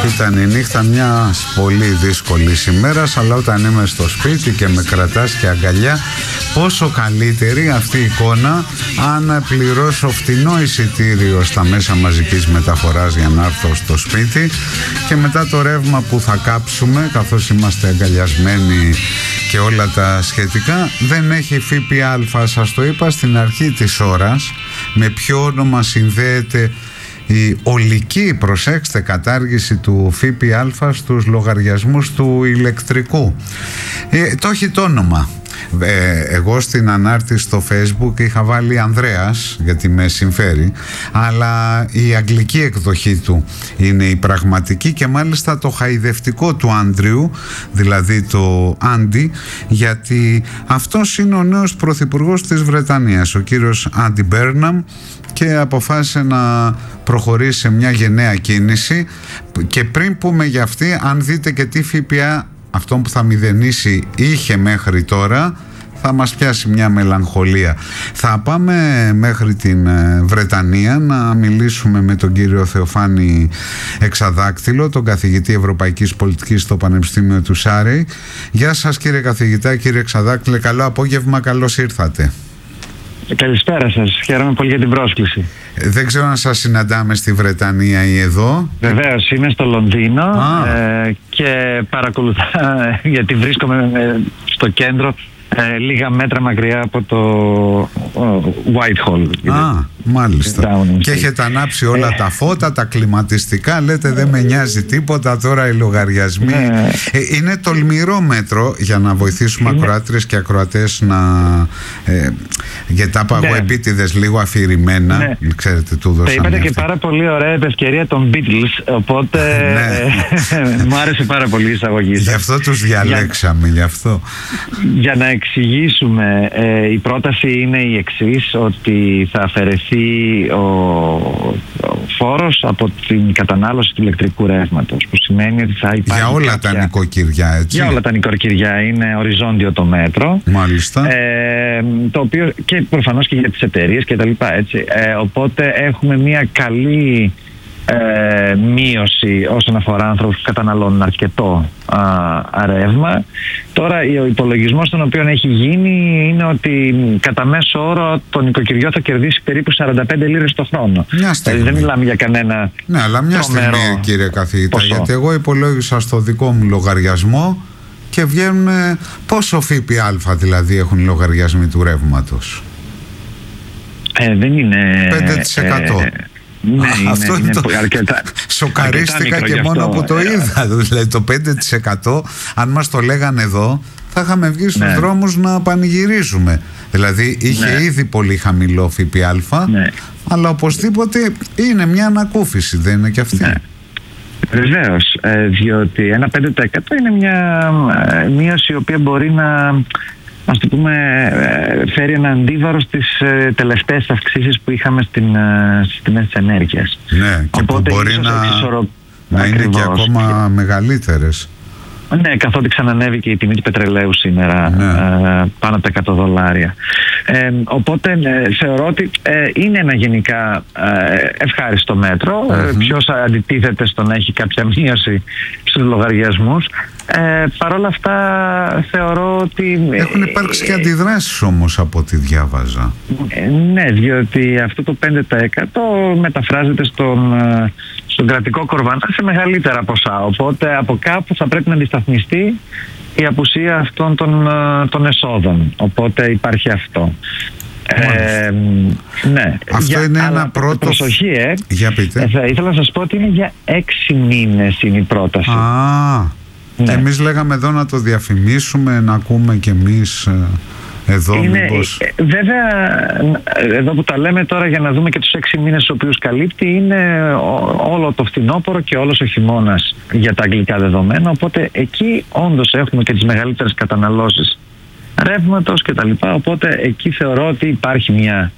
Ήταν η νύχτα μιας πολύ δύσκολης ημέρας, αλλά όταν είμαι στο σπίτι και με κρατάς και αγκαλιά, πόσο καλύτερη αυτή η εικόνα αν πληρώσω φτηνό εισιτήριο στα μέσα μαζικής μεταφοράς για να έρθω στο σπίτι και μετά το ρεύμα που θα κάψουμε καθώς είμαστε αγκαλιασμένοι και όλα τα σχετικά δεν έχει ΦΠΑ. Σας το είπα στην αρχή της ώρας με ποιο όνομα συνδέεται η ολική, προσέξτε, κατάργηση του ΦΠΑ στους λογαριασμούς του ηλεκτρικού. Το έχει το όνομα. Εγώ στην ανάρτηση στο Facebook είχα βάλει Ανδρέας γιατί με συμφέρει, αλλά η αγγλική εκδοχή του είναι η πραγματική και μάλιστα το χαϊδευτικό του Άντριου, δηλαδή το Άντι, γιατί αυτός είναι ο νέος πρωθυπουργός της Βρετανίας, ο κύριος Άντι Μπέρναμ, και αποφάσισε να προχωρήσει σε μια γενναία κίνηση. Και πριν πούμε για αυτή, αν δείτε και τι ΦΠΑ αυτό που θα μηδενίσει είχε μέχρι τώρα, θα μας πιάσει μια μελαγχολία. Θα πάμε μέχρι την Βρετανία να μιλήσουμε με τον κύριο Θεοφάνη Εξαδάκτυλο, τον καθηγητή Ευρωπαϊκής Πολιτικής στο Πανεπιστήμιο του Σάρεϊ. Γεια σας κύριε καθηγητά, κύριε Εξαδάκτυλε, καλό απόγευμα, καλώς ήρθατε. Καλησπέρα σας, χαίρομαι πολύ για την πρόσκληση. Δεν ξέρω αν σας συναντάμε στη Βρετανία ή εδώ. Βεβαίως, είμαι στο Λονδίνο και παρακολουθώ γιατί βρίσκομαι στο κέντρο, λίγα μέτρα μακριά από το Whitehall. Μάλιστα. Και έχετε ανάψει όλα τα φώτα, τα κλιματιστικά, λέτε δεν με νοιάζει τίποτα τώρα οι λογαριασμοί. Είναι τολμηρό μέτρο για να βοηθήσουμε ακροάτριες και ακροατές να... γιατί τα είπα εγώ επίτηδες λίγο αφηρημένα, ξέρετε, του δώσαμε. Τα είπατε και πάρα πολύ ωραία ευκαιρία των Beatles, οπότε μου άρεσε πάρα πολύ η εισαγωγή σας. Γι' αυτό τους διαλέξαμε, γι' αυτό. Για να εξηγήσουμε, η πρόταση είναι η εξής, ότι θα αφαιρεθεί ο φόρος από την κατανάλωση του ηλεκτρικού ρεύματος, που σημαίνει ότι θα υπάρχει για όλα τα νοικοκυριά, έτσι. Για όλα τα νοικοκυριά, είναι οριζόντιο το μέτρο. Μάλιστα. Το οποίο και προφανώς και για τις εταιρείες και τα λοιπά, έτσι. Οπότε έχουμε μια καλή μείωση όσον αφορά άνθρωπους που καταναλώνουν αρκετό ρεύμα. Τώρα ο υπολογισμός τον οποίο έχει γίνει είναι ότι κατά μέσο όρο το νοικοκυριό θα κερδίσει περίπου 45 λίρες το χρόνο. Δηλαδή δεν μιλάμε για κανένα. Ναι, αλλά μια στιγμή κύριε καθηγητά, γιατί εγώ υπολόγισα στο δικό μου λογαριασμό και βγαίνουν πόσο ΦΠΑ δηλαδή έχουν οι λογαριασμοί του ρεύματος. Δεν είναι 5%. Ναι, αυτό είναι το... αρκετά. Σοκαρίστηκα και μόνο που το είδα. Δηλαδή το 5%, αν μας το λέγανε εδώ, θα είχαμε βγει στους δρόμους να πανηγυρίζουμε. Δηλαδή είχε ήδη πολύ χαμηλό ΦΠΑ, αλλά οπωσδήποτε είναι μια ανακούφιση, δεν είναι και αυτή? Βεβαίως, διότι ένα 5% είναι μια μείωση η οποία μπορεί να, ας το πούμε, φέρει ένα αντίβαρο στις τελευταίες αυξήσεις που είχαμε στις τιμές της ενέργειας. Ναι, και οπότε που μπορεί να είναι και ακόμα μεγαλύτερες. Ναι, καθότι ξανανέβηκε η τιμή του πετρελαίου σήμερα πάνω από τα $100. Οπότε θεωρώ ότι είναι ένα γενικά ευχάριστο μέτρο. Ποιος αντιτίθεται στο να έχει κάποια μείωση στους λογαριασμούς. Παρ' όλα αυτά θεωρώ ότι... Έχουν υπάρξει και αντιδράσεις όμως από ό,τι διάβαζα. Ναι, διότι αυτό το 5% μεταφράζεται στον κρατικό κορβανά σε μεγαλύτερα ποσά. Οπότε από κάπου θα πρέπει να αντισταθμιστεί η απουσία αυτών των εσόδων. Οπότε υπάρχει αυτό. Ναι. Αυτό είναι ένα πρώτο... Προσοχή, για πείτε. Θα ήθελα να σας πω ότι είναι για 6 μήνες είναι η πρόταση. Και εμείς λέγαμε εδώ να το διαφημίσουμε, να ακούμε κι εμείς... Εδώ, βέβαια, εδώ που τα λέμε τώρα για να δούμε και τους 6 μήνες στους οποίους καλύπτει, είναι όλο το φθινόπωρο και όλος ο χειμώνας για τα αγγλικά δεδομένα, οπότε εκεί όντως έχουμε και τις μεγαλύτερες καταναλώσεις ρεύματος και τα λοιπά, οπότε εκεί θεωρώ ότι υπάρχει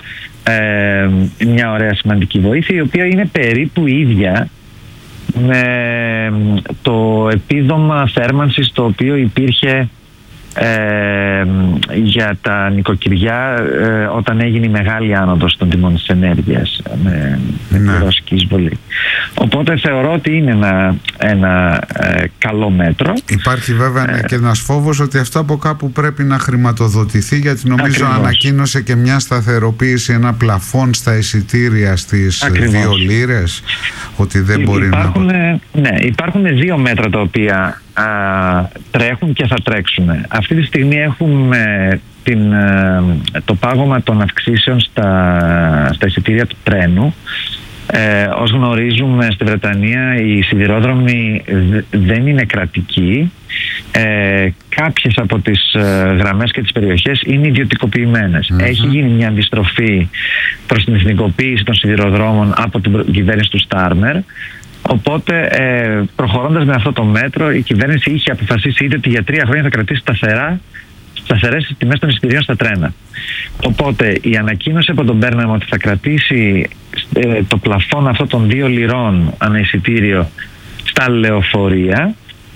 μια ωραία σημαντική βοήθεια, η οποία είναι περίπου ίδια με το επίδομα θέρμανσης το οποίο υπήρχε για τα νοικοκυριά όταν έγινε η μεγάλη άνοδος των τιμών της ενέργειας με τη ρωσική εισβολή. Οπότε θεωρώ ότι είναι ένα καλό μέτρο. Υπάρχει βέβαια και ένας φόβος ότι αυτό από κάπου πρέπει να χρηματοδοτηθεί, γιατί νομίζω ανακοίνωσε και μια σταθεροποίηση, ένα πλαφόν στα εισιτήρια στις 2 λίρες, ότι δεν μπορεί υπάρχουν 2 μέτρα τα οποία τρέχουν και θα τρέξουν. Αυτή τη στιγμή έχουμε το πάγωμα των αυξήσεων στα εισιτήρια του τρένου. Ως γνωρίζουμε, στη Βρετανία οι σιδηρόδρομοι δεν είναι κρατικοί. Κάποιες από τις γραμμές και τις περιοχές είναι ιδιωτικοποιημένες. Έχει γίνει μια αντιστροφή προς την εθνικοποίηση των σιδηροδρόμων από την κυβέρνηση του Στάρμερ. Οπότε προχωρώντας με αυτό το μέτρο, η κυβέρνηση είχε αποφασίσει είτε ότι για 3 χρόνια θα κρατήσει σταθερές τις τιμές των εισιτηρίων στα τρένα. Οπότε η ανακοίνωση από τον Μπέρναμ ότι θα κρατήσει το πλαφόν αυτό των 2 λιρών ανά εισιτήριο στα λεωφορεία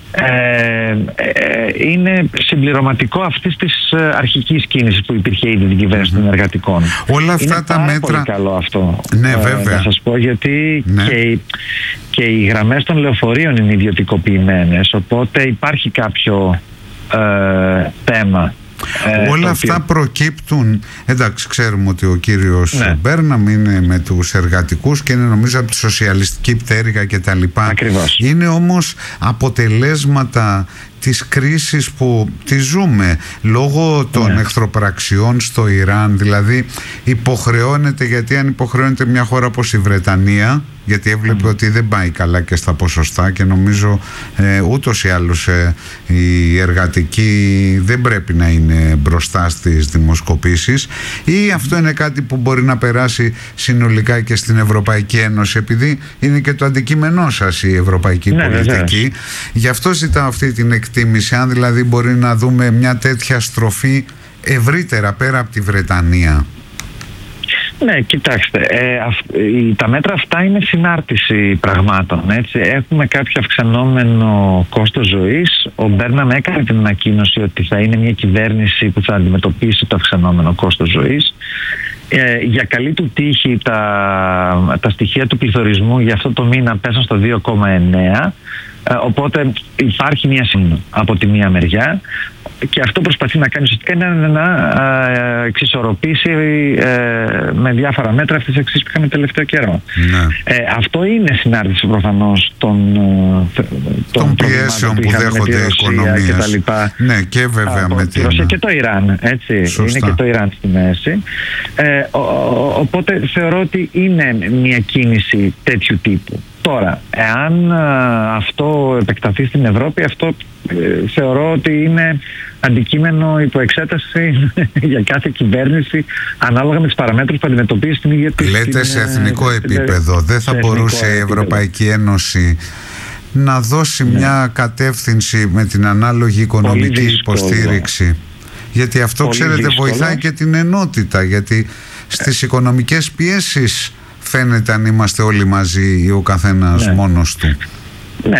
είναι συμπληρωματικό αυτής της αρχικής κίνησης που υπήρχε ήδη την κυβέρνηση των εργατικών. Όλα αυτά είναι τα μέτρα. Πολύ καλό αυτό. Ναι, βέβαια. Να σας πω, γιατί και οι γραμμές των λεωφορείων είναι ιδιωτικοποιημένες, οπότε υπάρχει κάποιο θέμα. Όλα αυτά προκύπτουν. Εντάξει, ξέρουμε ότι ο κύριος Μπέρναμ είναι με τους εργατικούς και είναι νομίζω από τη σοσιαλιστική πτέρυγα και τα λοιπά. Ακριβώς. Είναι όμως αποτελέσματα της κρίσης που τη ζούμε λόγω των εχθροπραξιών στο Ιράν. Δηλαδή υποχρεώνεται, γιατί αν υποχρεώνεται μια χώρα όπως η Βρετανία, γιατί έβλεπε ότι δεν πάει καλά και στα ποσοστά και νομίζω ούτως ή άλλως οι εργατικοί δεν πρέπει να είναι μπροστά στις δημοσκοπήσεις, ή αυτό είναι κάτι που μπορεί να περάσει συνολικά και στην Ευρωπαϊκή Ένωση, επειδή είναι και το αντικείμενό σας η ευρωπαϊκή πολιτική. Γι' αυτό ζητάω αυτή την εκτίμηση, αν δηλαδή μπορεί να δούμε μια τέτοια στροφή ευρύτερα πέρα από τη Βρετανία. Ναι, κοιτάξτε, τα μέτρα αυτά είναι συνάρτηση πραγμάτων, έτσι. Έχουμε κάποιο αυξανόμενο κόστος ζωής. Ο Μπέρναμ έκανε την ανακοίνωση ότι θα είναι μια κυβέρνηση που θα αντιμετωπίσει το αυξανόμενο κόστος ζωής. Για καλή του τύχη τα στοιχεία του πληθωρισμού για αυτό το μήνα πέσαν στο 2,9. Οπότε υπάρχει μια σύμβαση από τη μία μεριά, και αυτό προσπαθεί να κάνει ουσιαστικά είναι να εξισορροπήσει με διάφορα μέτρα αυτές τις αξίες που είχαμε τελευταίο καιρό. Αυτό είναι συνάρτηση προφανώς των πιέσεων που δέχονται οι οικονομίες. Ναι, και βέβαια με τη Ρωσία και το Ιράν, έτσι. Είναι και το Ιράν στη μέση. Οπότε θεωρώ ότι είναι μια κίνηση τέτοιου τύπου. Τώρα, εάν αυτό επεκταθεί στην Ευρώπη, αυτό θεωρώ ότι είναι αντικείμενο υποεξέταση για κάθε κυβέρνηση ανάλογα με τις παραμέτρους που αντιμετωπίζει την ίδια της. Λέτε σε εθνικό επίπεδο, δεν θα μπορούσε η Ευρωπαϊκή Ένωση να δώσει μια κατεύθυνση με την ανάλογη οικονομική υποστήριξη? Γιατί αυτό, ξέρετε, βοηθάει και την ενότητα, γιατί στις οικονομικές πιέσεις φαίνεται αν είμαστε όλοι μαζί ή ο καθένας μόνος του. Ναι,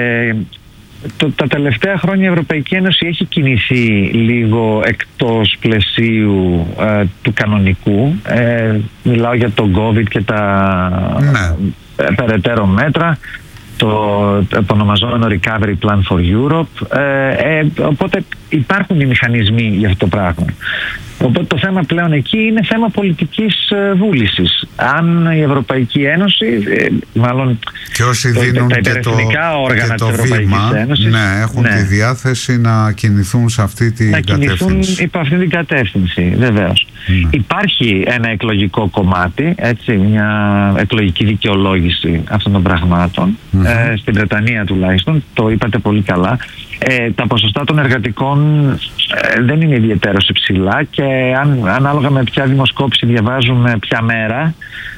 τα τελευταία χρόνια η Ευρωπαϊκή Ένωση έχει κινηθεί λίγο εκτός πλαισίου του κανονικού. Μιλάω για το COVID και τα περαιτέρω μέτρα, το επωνομαζόμενο Recovery Plan for Europe. Οπότε υπάρχουν οι μηχανισμοί για αυτό το πράγμα. Οπότε το θέμα πλέον εκεί είναι θέμα πολιτικής βούλησης. Αν η Ευρωπαϊκή Ένωση, μάλλον και όσοι δίνουν τα υπερεθνικά όργανα της Ευρωπαϊκής Ένωσης, έχουν τη διάθεση να κινηθούν σε αυτή την κατεύθυνση. Να κινηθούν υπό αυτή την κατεύθυνση, βεβαίως. Υπάρχει ένα εκλογικό κομμάτι, έτσι, μια εκλογική δικαιολόγηση αυτών των πραγμάτων, στην Βρετανία τουλάχιστον, το είπατε πολύ καλά. Τα ποσοστά των εργατικών δεν είναι ιδιαίτερως υψηλά, και ανάλογα με ποια δημοσκόπηση διαβάζουμε ποια μέρα,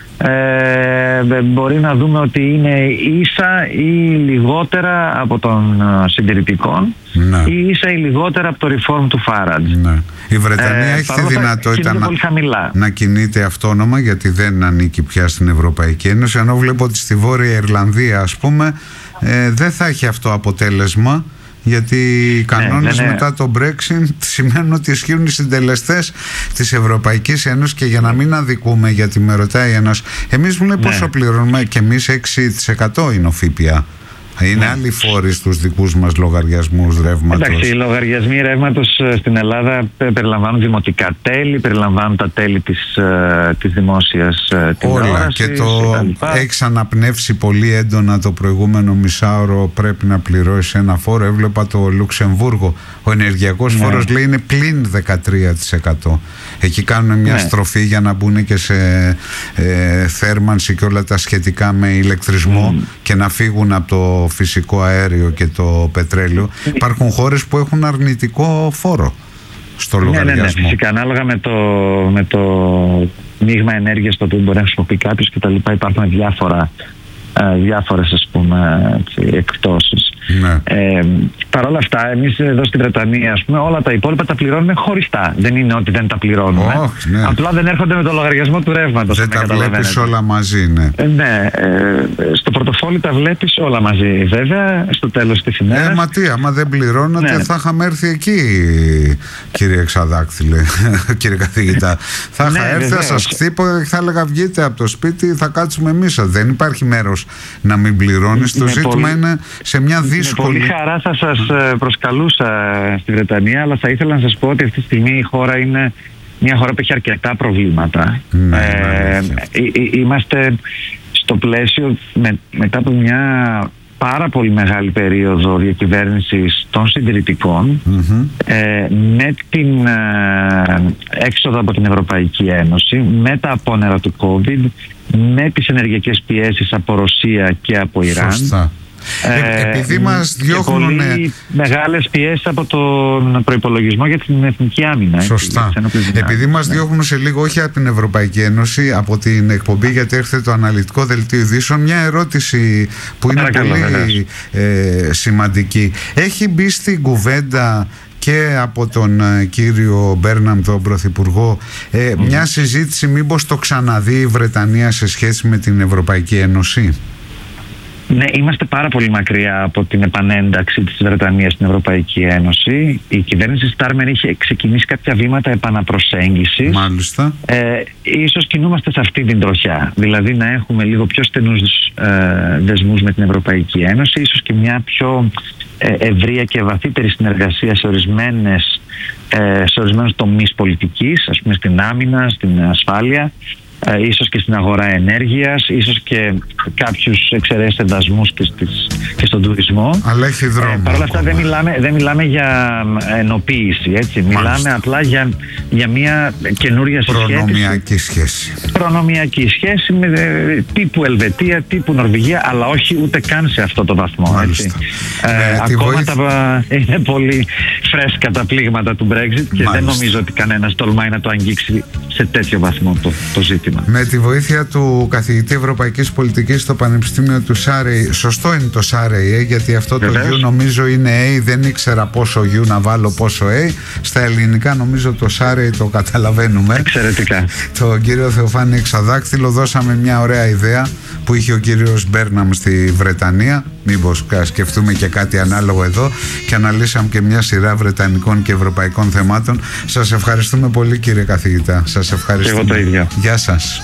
μπορεί να δούμε ότι είναι ίσα ή λιγότερα από των συντηρητικών, ή ίσα ή λιγότερα από το reform του Farage. Η Βρετανία έχει τη δυνατότητα να κινείται αυτόνομα, γιατί δεν ανήκει πια στην Ευρωπαϊκή Ένωση, ενώ βλέπω ότι στη Βόρεια Ιρλανδία, ας πούμε, δεν θα έχει αυτό αποτέλεσμα, Γιατί οι κανόνες μετά το Brexit σημαίνουν ότι ισχύουν οι συντελεστές της Ευρωπαϊκής Ένωσης, και για να μην αδικούμε, γιατί με ρωτάει ένας, εμείς μου λέει πόσο πληρώνουμε, και εμείς 6% είναι ο ΦΠΑ. Είναι άλλοι φόροι στους δικούς μας λογαριασμούς ρεύματος. Εντάξει, οι λογαριασμοί ρεύματος στην Ελλάδα περιλαμβάνουν δημοτικά τέλη, περιλαμβάνουν τα τέλη της δημόσιας τηλεόρασης. Όλα, και το έχεις αναπνεύσει πολύ έντονα το προηγούμενο μισάωρο, πρέπει να πληρώσεις ένα φόρο. Έβλεπα το Λουξεμβούργο, ο ενεργειακός φόρος λέει είναι πλην 13%. Εκεί κάνουν μια στροφή για να μπουν και σε θέρμανση και όλα τα σχετικά με ηλεκτρισμό και να φύγουν από το φυσικό αέριο και το πετρέλαιο. Υπάρχουν χώρες που έχουν αρνητικό φόρο στο λογαριασμό. Ναι, φυσικά, ανάλογα με το μείγμα ενέργειας το οποίο μπορεί να χρησιμοποιεί κάποιος κτλ. Υπάρχουν διάφορες, ας πούμε, εκπτώσεις. Παρ' όλα αυτά, εμείς εδώ στην Βρετανία, ας πούμε, όλα τα υπόλοιπα τα πληρώνουμε χωριστά. Δεν είναι ότι δεν τα πληρώνουμε. Απλά δεν έρχονται με το λογαριασμό του ρεύματος. Δεν τα βλέπεις όλα μαζί, στο πορτοφόλι τα βλέπεις όλα μαζί, βέβαια, στο τέλος της ημέρας. Άμα δεν πληρώνατε, θα είχαμε έρθει εκεί, κύριε Εξαδάκτυλε, κύριε καθηγητά. Θα είχα έρθει, θα σας χτύπω και θα έλεγα βγείτε από το σπίτι, θα κάτσουμε εμείς. Δεν υπάρχει μέρος να μην πληρώνεις. Το ζήτημα είναι σε μια δύσκολη. Με πολύ χαρά θα σας προσκαλούσα στη Βρετανία, αλλά θα ήθελα να σας πω ότι αυτή τη στιγμή η χώρα είναι μια χώρα που έχει αρκετά προβλήματα. Είμαστε στο πλαίσιο μετά από μια πάρα πολύ μεγάλη περίοδο διακυβέρνησης των συντηρητικών, με την έξοδο από την Ευρωπαϊκή Ένωση, με τα απόνερα του COVID, με τις ενεργειακές πιέσεις από Ρωσία και από Ιράν. Σωστά. Επειδή μας διώχνουν πολύ μεγάλες πιέσεις από τον προϋπολογισμό για την εθνική άμυνα. Σωστά. Επειδή μας διώχνουν σε λίγο, όχι από την Ευρωπαϊκή Ένωση, από την εκπομπή, γιατί έρχεται το αναλυτικό δελτίο ειδήσεων, μια ερώτηση που είναι πολύ σημαντική. Έχει μπει στην κουβέντα και από τον κύριο Μπέρναμ, τον Πρωθυπουργό, μια συζήτηση μήπως το ξαναδεί η Βρετανία σε σχέση με την Ευρωπαϊκή Ένωση? Ναι, είμαστε πάρα πολύ μακριά από την επανένταξη της Βρετανίας στην Ευρωπαϊκή Ένωση. Η κυβέρνηση Στάρμερ είχε ξεκινήσει κάποια βήματα επαναπροσέγγισης. Μάλιστα. Ίσως κινούμαστε σε αυτή την τροχιά. Δηλαδή να έχουμε λίγο πιο στενούς δεσμούς με την Ευρωπαϊκή Ένωση, ίσως και μια πιο ευρεία και βαθύτερη συνεργασία σε ορισμένους τομείς πολιτικής, ας πούμε στην άμυνα, στην ασφάλεια, ίσως και στην αγορά ενέργειας, ίσως και κάποιους εξαιρέσεις εντασμούς και στον τουρισμό. Αλλά έχει δρόμο. Παρ' όλα αυτά δεν μιλάμε για ενοποίηση, έτσι. Μιλάμε απλά για μια καινούρια σχέση. Προνομιακή σχέση με τύπου Ελβετία, τύπου Νορβηγία, αλλά όχι ούτε καν σε αυτό το βαθμό. Έτσι. Ακόμα είναι πολύ φρέσκα τα πλήγματα του Brexit και δεν νομίζω ότι κανένας τολμάει να το αγγίξει σε τέτοιο βαθμό το ζήτημα. Με τη βοήθεια του καθηγητή Ευρωπαϊκής Πολιτικής στο Πανεπιστήμιο του Σάρεϊ, σωστό είναι το Σάρεϊ, γιατί αυτό το U νομίζω είναι A, δεν ήξερα πόσο U να βάλω, πόσο A. Στα ελληνικά νομίζω το Σάρεϊ το καταλαβαίνουμε. Εξαιρετικά. Τον κύριο Θεοφάνη Εξαδάκτυλο δώσαμε μια ωραία ιδέα που είχε ο κύριος Μπέρναμ στη Βρετανία. Μήπως σκεφτούμε και κάτι ανάλογο εδώ, και αναλύσαμε και μια σειρά βρετανικών και ευρωπαϊκών θεμάτων. Σας ευχαριστούμε πολύ, κύριε καθηγητά. Σας ευχαριστούμε. Και εγώ το ίδιο. Γεια σας.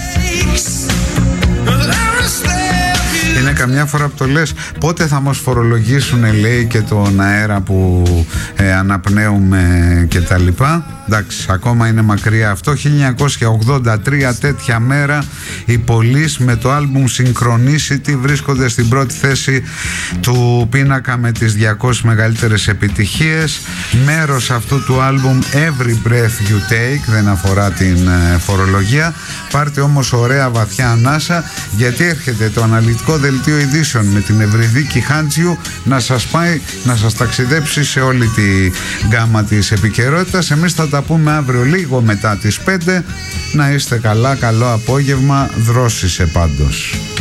Είναι καμιά φορά που το λες, πότε θα μας φορολογήσουν, λέει, και τον αέρα που αναπνέουμε και τα λοιπά. Εντάξει, ακόμα είναι μακριά αυτό. 1983 τέτοια μέρα οι Police με το άλμπουμ Synchronicity βρίσκονται στην πρώτη θέση του πίνακα με τις 200 μεγαλύτερες επιτυχίες. Μέρος αυτού του άλμπουμ Every Breath You Take, δεν αφορά την φορολογία. Πάρτε όμως ωραία βαθιά ανάσα, γιατί έρχεται το αναλυτικό δελτίο ειδήσεων με την Ευρυδίκη Χάντζιου να σας πάει, να σας ταξιδέψει σε όλη τη γκάμα της επικαιρότητας. Εμείς θα τα πούμε αύριο λίγο μετά τις 5. Να είστε καλά, καλό απόγευμα, δρόσισε πάντως.